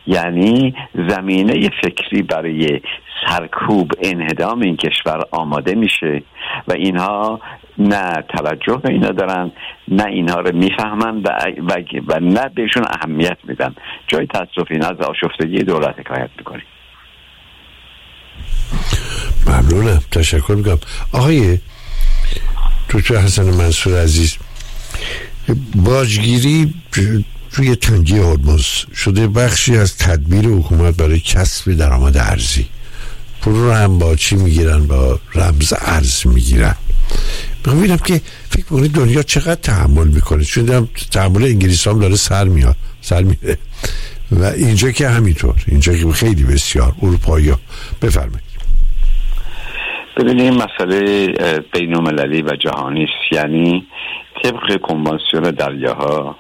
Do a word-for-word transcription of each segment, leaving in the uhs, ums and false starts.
یعنی زمینه فکری برای سرکوب انهدام این کشور آماده میشه و اینها نه توجه به اینا دارن، نه اینها رو میفهمن و, و, و نه بهشون اهمیت میدن. جای تصرف این از آشفتگی دولت حکایت میکنیم. ممنونم، تشکر میکنم. آقای دکتر حسن منصور عزیز، باجگیری روی تنگه هرمز شده بخشی از تدبیر حکومت برای کسب درآمد ارزی. پول رو هم با چی میگیرن؟ با رمز ارز میگیرن. ببینم که فکر کنید دنیا چقدر تحمل میکنه، چون دیدم تحمل انگلیس هم داره سر میاد سر میره و اینجا که همینطور، اینجا که خیلی بسیار اروپایی ها. بفرمایید. ببینیم مسئله بین المللی و جهانی است. یعنی طبق کنوانسیون دریاها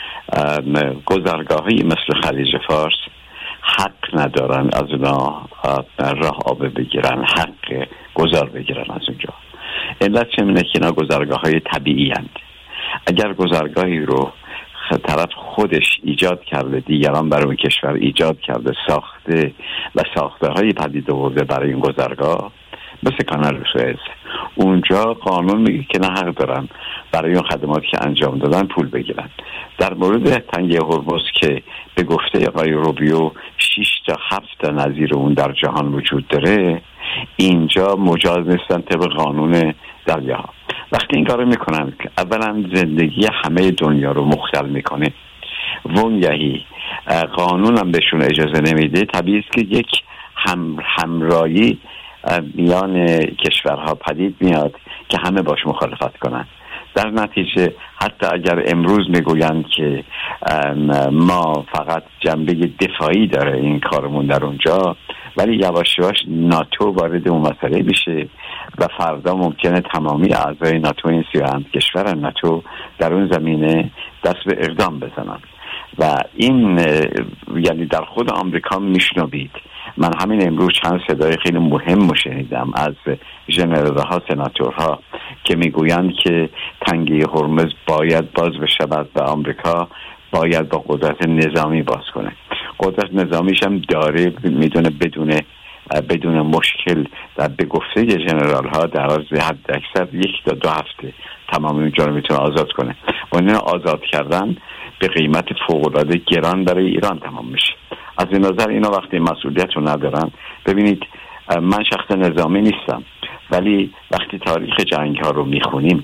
گذرگاهی مثل خلیج فارس حق ندارن از اونا راه آب بگیرن، حق گذر بگیرن از اونجا. علت چه اینه که اینا گذرگاه های طبیعی هستند. اگر گذرگاهی رو طرف خودش ایجاد کرده، دیگران برای اون کشور ایجاد کرده، ساخته و ساخته های پدید آورده برای این گذرگاه، مثل کانال سوئز، اونجا قانون میگه که نه حق دارن برای اون خدماتی که انجام دادن پول بگیرن. در مورد تنگه هرمز که به گفته آقای روبیو شش تا هفت تا نظیر اون در جهان وجود داره، اینجا مجاز نیستن طبق قانون دریاها. وقتی این کارو میکنن که اولا زندگی همه دنیا رو مختل میکنه، وانگهی قانون هم بهشون اجازه نمیده، طبیعی است که یک هم همراهی میان کشورها پدید میاد که همه باش مخالفت کنن. در نتیجه حتی اگر امروز میگویند که ما فقط جنبه دفاعی داره این کارمون در اونجا، ولی یواش یواش ناتو وارد اون مسئله میشه و فردا ممکنه تمامی اعضای ناتو، این سی و اند کشور ناتو، در اون زمینه دست به اقدام بزنن و این یعنی در خود آمریکا میشنوید. من همین امروز چند صدای خیلی مهم شنیدم از ژنرال‌ها، سناتورها که میگویند که تنگه هرمز باید باز بشه و آمریکا باید با قدرت نظامی باز کنه. قدرت نظامیش هم داره، میدونه بدون بدون مشکل در به گفته ژنرال‌ها در از حد اکثر یک تا دو هفته تمام اونجا رو میتونه آزاد کنه. و این آزاد کردن به قیمت فوق‌العاده گران برای ایران تمام میشه. از این نظر اینا وقتی مسئولیت رو ندارن، ببینید من شخص نظامی نیستم، ولی وقتی تاریخ جنگ ها رو میخونیم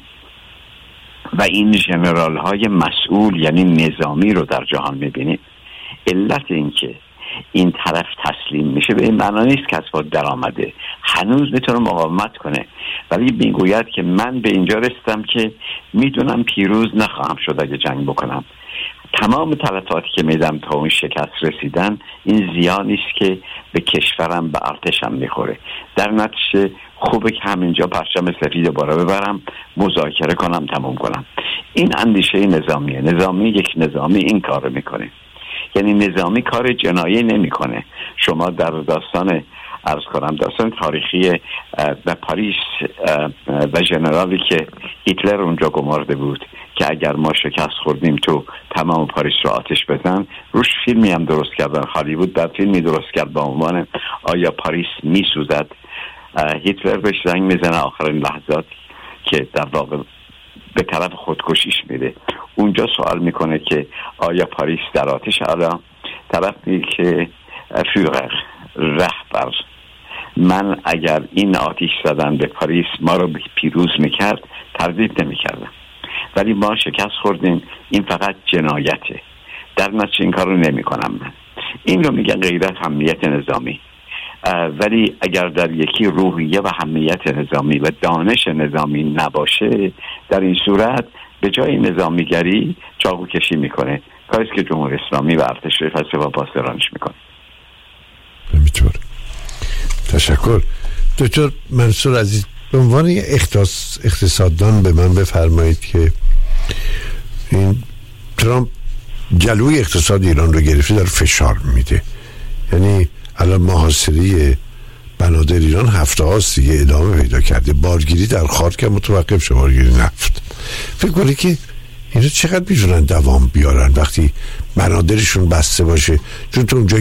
و این ژنرال های مسئول یعنی نظامی رو در جهان میبینیم، علت این که این طرف تسلیم میشه به این معنا نیست که از خود در آمده، هنوز میتونه مقاومت کنه، ولی میگوید که من به اینجا رسیدم که میدونم پیروز نخواهم شد اگه جنگ بکنم. تمام تلفاتی که میدم تا اون شکست رسیدن، این زیان نیست که به کشورم، به ارتشم میخوره. در نتیجه خوبه که همینجا پرچم سفید بالا ببرم، مذاکره کنم، تموم کنم. این اندیشه نظامیه. نظامی یک نظامی این کار میکنه، یعنی نظامی کار جنایی نمیکنه. شما در داستان عرض کنم داستان تاریخی به پاریس و ژنرالی که هیتلر اونجا گمارده بود که اگر ما شکست خوردیم تو تمام پاریس رو آتش بزن، روش فیلمی هم درست کردن. هالیوود در فیلمی درست کرد با عنوان آیا پاریس میسوزد. هیتلر بهش زنگ میزنه آخرین لحظات که در واقع به طرف خودکشیش میره. اونجا سوال میکنه که آیا پاریس در آتش؟ حالا طرف میگه که فیورر، رهبر، من اگر این آتش زدن به پاریس ما رو پیروز میکرد تردید نمیکردم، ولی ما شکست خوردیم، این فقط جنایته، در نتیجه این کار رو نمی کنم. من این رو میگن غیرت همیت نظامی. ولی اگر در یکی روحیه و همیت نظامی و دانش نظامی نباشه، در این صورت به جای نظامیگری چاقو کشی میکنه، کاری که جمهوری اسلامی و ارتش فلسفه پاسدارانش میکنه. همینطور. تشکر. دکتر منصور عزیز، به عنوان اختصاص اقتصاددان به من بفرمایید که این ترامپ جلوی اقتصاد ایران رو گرفته، داره فشار میده. یعنی الان محاصره بنادر ایران هفته هاست دیگه ادامه پیدا کرده. بارگیری در خاک متوقف شد، بارگیری نفت. فکر کنید که اینا چقدر میتونن دوام بیارن وقتی بنادرشون بسته باشه؟ چون تو اونجا